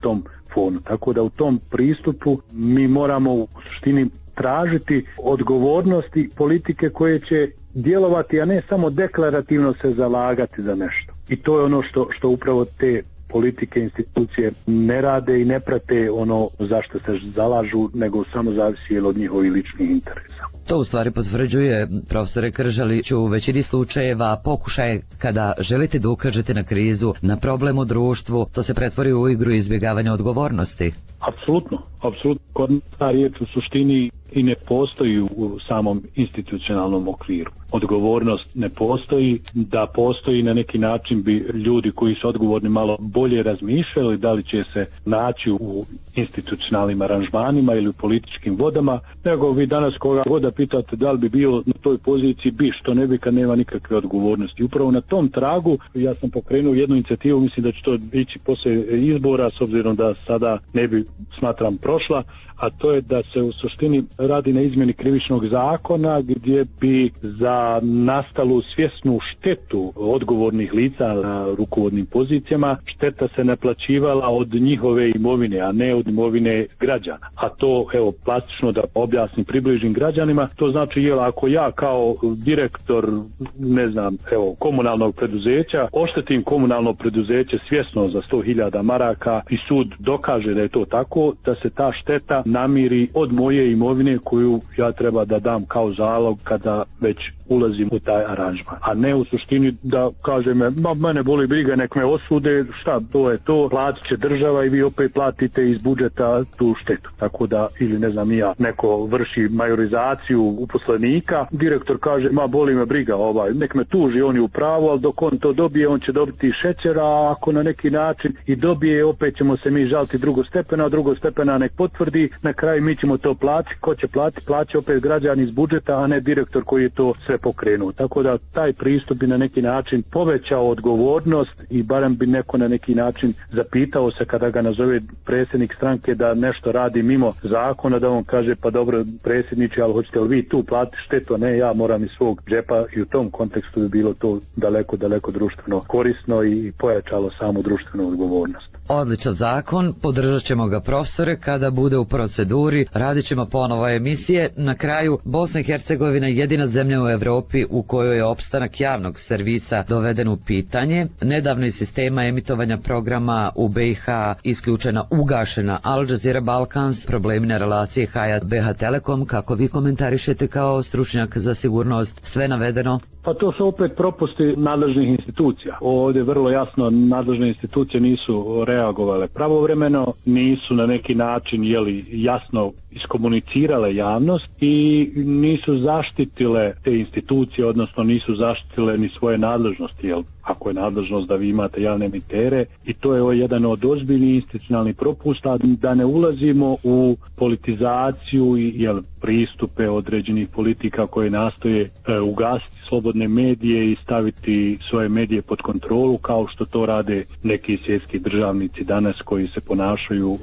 tom fonu. Tako da u tom pristupu mi moramo u suštini tražiti odgovornosti politike koje će djelovati, a ne samo deklarativno se zalagati za nešto. I to je ono što upravo te politike, institucije ne rade i ne prate ono za što se zalažu, nego samo zavisi od njihovih ličnih interesa. To u stvari potvrđuje, profesore Kržaliću, u većini slučajeva pokušaj kada želite da ukažete na krizu, na problem u društvu, to se pretvori u igru izbjegavanja odgovornosti. Apsolutno. Kod ta riječ u suštini i ne postoji u samom institucionalnom okviru. Odgovornost ne postoji, da postoji na neki način bi ljudi koji su odgovorni malo bolje razmišljali da li će se naći u institucionalnim aranžmanima ili u političkim vodama, nego vi danas koga voda pitate da li bi bio na toj poziciji, bi što ne bi kad nema nikakve odgovornosti. Upravo na tom tragu ja sam pokrenuo jednu inicijativu, mislim da će to ići poslije izbora, s obzirom da sada ne bi, smatram, prošla, a to je da se u suštini radi na izmjeni krivičnog zakona gdje bi za nastalu svjesnu štetu odgovornih lica na rukovodnim pozicijama šteta se naplaćivala od njihove imovine, a ne od imovine građana. A to, evo, plastično da objasnim, približim građanima, to znači, jel, ako ja kao direktor, ne znam, evo, komunalnog preduzeća oštetim komunalno preduzeće svjesno za 100.000 maraka i sud dokaže da je to tako, da se ta šteta namiri od moje imovine koju ja treba da dam kao zalog kada već ulazim u taj aranžman. A ne u suštini da kaže mene boli briga, nek me osude, šta, to je to, platit će država i vi opet platite iz budžeta tu štetu. Tako da, ili ne znam ja, neko vrši majorizaciju uposlenika, direktor kaže, boli me briga, nek me tuži, on je u pravu, ali dok on to dobije, on će dobiti šećera, a ako na neki način i dobije, opet ćemo se mi žaliti drugostepena nek potvrdi, na kraju mi ćemo to platiti, ko će platiti, plaća opet građani iz budžeta, a ne direktor koji je to sve pokrenuo. Tako da taj pristup bi na neki način povećao odgovornost i barem bi neko na neki način zapitao se kada ga nazove predsjednik stranke da nešto radi mimo zakona, da on kaže pa dobro predsjedniče, ali hoćete li vi tu platiti štetu, a ne ja moram iz svog džepa, i u tom kontekstu bi bilo to daleko društveno korisno i pojačalo samu društvenu odgovornost. Odličan zakon, podržat ćemo ga, profesore, kada bude u proceduri, radit ćemo ponovo emisije. Na kraju, Bosna i Hercegovina je jedina zemlja u Evropi u kojoj je opstanak javnog servisa doveden u pitanje. Nedavno iz sistema emitovanja programa u BiH isključena, ugašena Al Jazeera Balkans, problemi na relaciji Hayat BiH Telekom. Kako vi komentarišete kao stručnjak za sigurnost sve navedeno? Pa to su opet propusti nadležnih institucija. Ovdje vrlo jasno nadležne institucije nisu reagovale pravovremeno, nisu na neki način jasno iskomunicirale javnost i nisu zaštitile te institucije, odnosno nisu zaštitile ni svoje nadležnosti, ako je nadležnost da vi imate javne emitere, i to je jedan od ozbiljnih institucionalnih propusta, da ne ulazimo u politizaciju i pristupe određenih politika koje nastoje ugasiti slobodne medije i staviti svoje medije pod kontrolu, kao što to rade neki svjetski državnici danas koji se ponašaju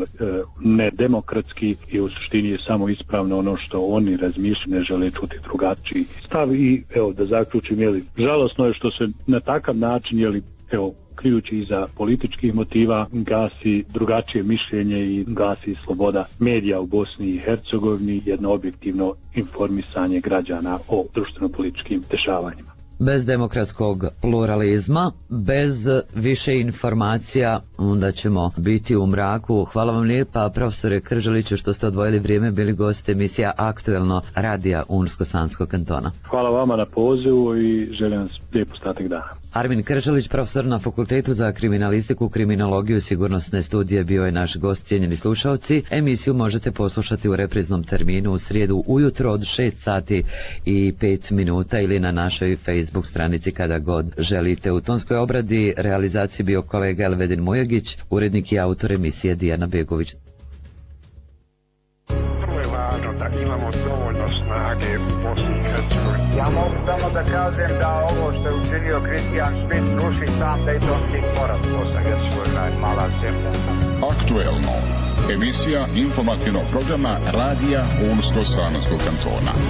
nedemokratski i u suštini je samo ispravno ono što oni razmišljaju, ne žele čuti drugačiji stav. I evo da zaključim, žalosno je što se na takav način, krijući iza političkih motiva, gasi drugačije mišljenje i gasi sloboda medija u Bosni i Hercegovini, jedno objektivno informisanje građana o društveno-političkim dešavanjima. Bez demokratskog pluralizma, bez više informacija, onda ćemo biti u mraku. Hvala vam lijepa, profesore Kržaliću, što ste odvojili vrijeme, bili gosti emisija Aktuelno radija Unsko-Sanskog kantona. Hvala vama na pozivu i želim vam lijep ostatak dana. Armin Kržalić, profesor na Fakultetu za kriminalistiku, kriminologiju i sigurnosne studije, bio je naš gost. Cijenjeni slušalci, emisiju možete poslušati u repriznom terminu u srijedu ujutro od 6:05 ili na našoj Facebook stranici kada god želite. U tonskoj obradi realizaciji bio kolega Elvedin Mujagić, urednik i autor emisije Dijana Begović. Vrlo je važno da imamo dovoljno snage u Bosni i Hercegovini. Ja mogu samo da kažem da ovo što je učinio Kristijan Šmit ruši sam Dejtonski sporazum. Bosna i Hercegovina je mala zemlja. Aktuelno, emisija informativnog programa radija Unsko-Sanskog kantona.